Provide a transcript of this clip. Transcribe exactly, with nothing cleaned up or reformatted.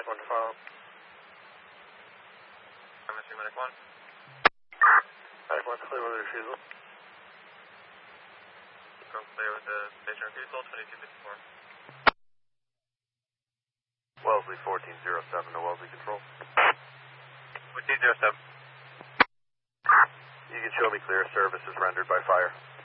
Medic one to follow. I'm missing Medic one. Medic one clear with the refusal. Go clear with the station refusal, twenty-two fifty-four. Wellesley fourteen oh seven to Wellesley Control. fourteen oh seven. You can show me clear service is rendered by fire.